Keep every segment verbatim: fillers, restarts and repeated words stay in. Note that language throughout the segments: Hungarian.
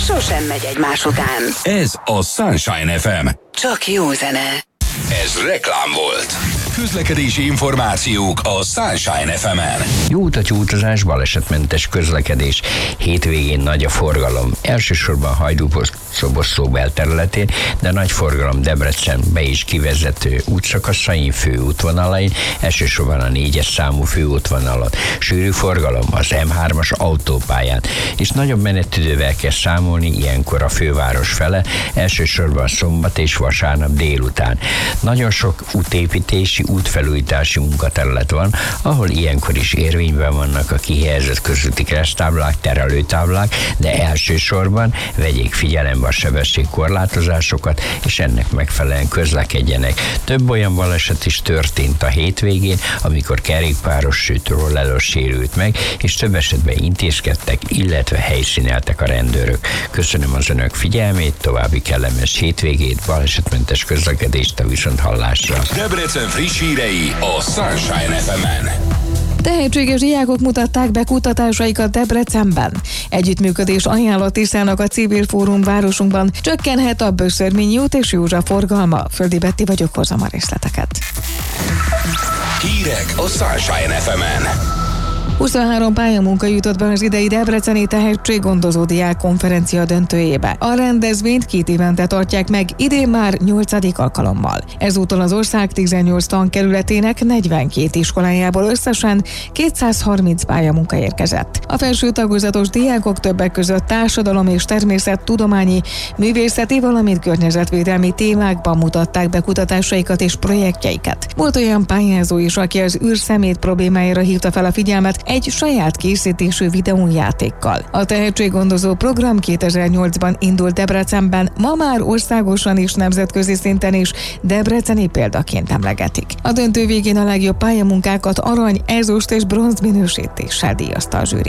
sosem megy egymás után. Ez a Sunshine ef em. Csak jó zene. Ez reklám volt. Közlekedési információk a Sunshine ef emen. Jó utat, utazás, balesetmentes közlekedés. Hétvégén nagy a forgalom. Elsősorban Hajdú-Szoboszló belterületén, de nagy forgalom Debrecen be is kivezető útszakaszain, főútvonalain, elsősorban a négyes számú főútvonalon. Sűrű forgalom az em hármas autópályán, és nagyobb menetidővel kell számolni ilyenkor a főváros fele, elsősorban szombat és vasárnap délután. Nagyon sok útépítési, útfelújítási munkaterület van, ahol ilyenkor is érvényben vannak a kihelyezett közúti kereszttáblák, terelőtáblák, de elsősorban vegyék figyelembe a sebességkorlátozásokat, és ennek megfelelően közlekedjenek. Több olyan baleset is történt a hétvégén, amikor kerékpáros, sőt rolleros sérült meg, és több esetben intézkedtek, illetve helyszíneltek a rendőrök. Köszönöm az önök figyelmét, további kellemes hétvégét, balesetmentes közlekedést a viszonthallásra. Debrecen friss hírei a Sunshine ef emen. Tehetséges diákok mutatták be kutatásaikat Debrecenben. Együttműködés ajánlott Tiszának a Civil Fórum városunkban. Csökkenhet a Böszörményi út és Józsa forgalma. Földi Betti vagyok, hozzam a részleteket. Hírek a Sunshine ef emen. huszonhárom pályamunka jutott be az idei debreceni tehetséggondozó diák konferencia döntőjébe. A rendezvényt két évente tartják meg, idén már nyolcadik alkalommal. Ezúttal az ország tizennyolc tankerületének negyvenkét iskolájából összesen kétszázharminc pályamunka érkezett. A felső tagozatos diákok többek között társadalom és természettudományi, művészeti, valamint környezetvédelmi témákban mutatták be kutatásaikat és projektjeiket. Volt olyan pályázó is, aki az űrszemét problémájára hívta fel a figyelmet egy saját készítésű videójátékkal. A tehetséggondozó program kétezer-nyolcban indult Debrecenben, ma már országosan és nemzetközi szinten is debreceni példaként emlegetik. A döntő végén a legjobb pályamunkákat arany, ezüst és bronz minősítéssel díjazta a zsűri.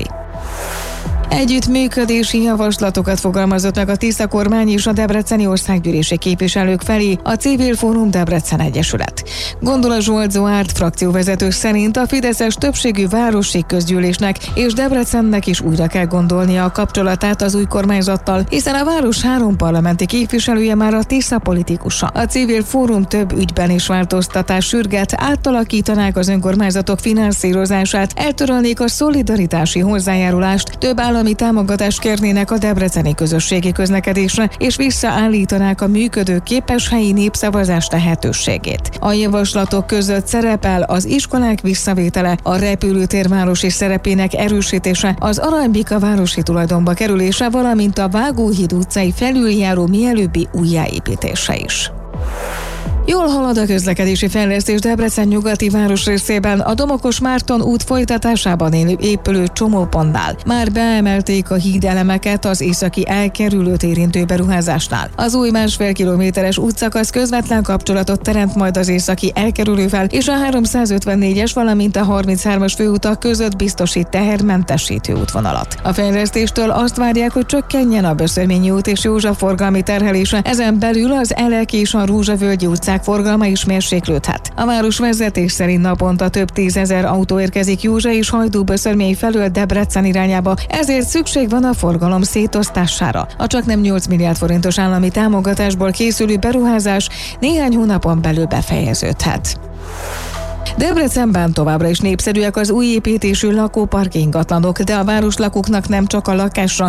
Együttműködési javaslatokat fogalmazott meg a Tisza kormány és a debreceni országgyűlési képviselők felé a Civil Fórum Debrecen Egyesület. Gondola Zsolt Zoárt frakcióvezető szerint a fideszes többségű városi közgyűlésnek és Debrecennek is újra kell gondolnia a kapcsolatát az új kormányzattal, hiszen a város három parlamenti képviselője már a Tisza politikusa. A Civil Fórum több ügyben is változtatás sürget, átalakítanák az önkormányzatok finanszírozását, eltörölnék a szolidaritási hozzájárulást, több állami támogatást kérnének a debreceni közösségi közlekedésre, és visszaállítanák a működő képes helyi népszavazás lehetőségét. A javaslatok között szerepel az iskolák visszavétele, a repülőtér városi szerepének erősítése, az Aranybika városi tulajdonba kerülése, valamint a Vágóhíd utcai felüljáró mielőbbi újjáépítése is. Jól halad a közlekedési fejlesztés Debrecen nyugati városrészében, a Domokos Márton út folytatásában épülő csomópontnál. Már beemelték a hídelemeket az északi elkerülőt érintő beruházásnál. Az új másfél kilométeres útszakasz közvetlen kapcsolatot teremt majd az északi elkerülővel, és a háromszázötvennégyes, valamint a harminchármas főutak között biztosít tehermentesítő útvonalat. A fejlesztéstől azt várják, hogy csökkenjen a Böszörményi út és Józsa forgalmi terhelése, ezen belül az Elek és a Rózsavölgyi utcák forgalma is mérséklődhet. A város vezetés szerint naponta több tízezer autó érkezik Józsa és Hajdú-Böszörmény felől Debrecen irányába, ezért szükség van a forgalom szétosztására. A csaknem nyolc milliárd forintos állami támogatásból készülő beruházás néhány hónapon belül befejeződhet. Debrecenben továbbra is népszerűek az új építésű lakópark ingatlanok, de a városlakóknak nem csak a lakásra,